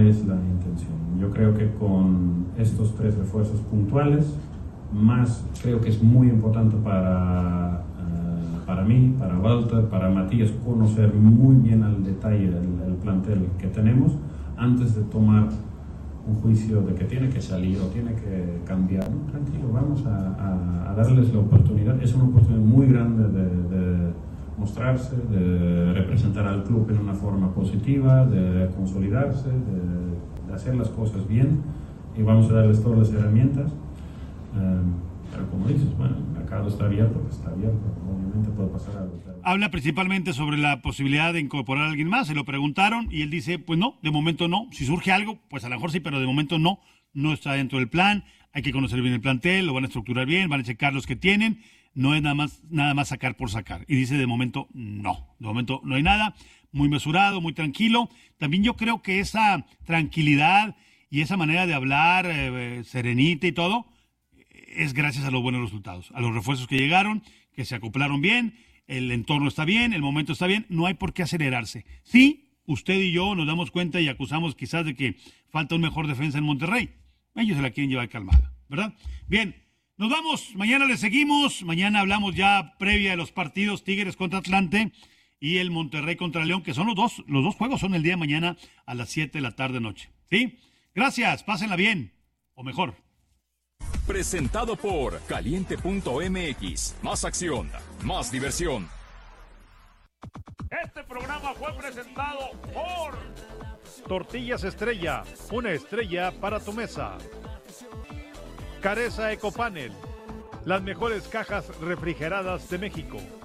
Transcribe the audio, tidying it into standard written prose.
es la intención. Yo creo que con estos 3 refuerzos puntuales, más creo que es muy importante para mí, para Walter, para Matías, conocer muy bien al detalle el plantel que tenemos antes de tomar un juicio de que tiene que salir o tiene que cambiar. No, tranquilo, vamos a darles la oportunidad. Es una oportunidad muy grande de mostrarse, de representar al club en una forma positiva, de consolidarse, de hacer las cosas bien, y vamos a darles todas las herramientas. Pero como dices, bueno, el mercado está abierto, obviamente puede pasar algo. Habla principalmente sobre la posibilidad de incorporar a alguien más, se lo preguntaron y él dice, pues no, de momento no, si surge algo, pues a lo mejor sí, pero de momento no está dentro del plan, hay que conocer bien el plantel, lo van a estructurar bien, van a checar los que tienen, no es nada más sacar por sacar. Y dice, de momento no hay nada, muy mesurado, muy tranquilo. También yo creo que esa tranquilidad y esa manera de hablar, serenita y todo, es gracias a los buenos resultados, a los refuerzos que llegaron, que se acoplaron bien, el entorno está bien, el momento está bien, no hay por qué acelerarse. Sí, usted y yo nos damos cuenta y acusamos quizás de que falta un mejor defensa en Monterrey. Ellos se la quieren llevar calmada, ¿verdad? Bien, nos vamos, mañana le seguimos, mañana hablamos ya previa de los partidos Tigres contra Atlante y el Monterrey contra León, que son los dos juegos son el día de mañana a las 7 de la tarde noche, ¿sí? Gracias, pásenla bien, o mejor. Presentado por Caliente.mx. Más acción, más diversión. Este programa fue presentado por Tortillas Estrella, una estrella para tu mesa. Careza Ecopanel, las mejores cajas refrigeradas de México.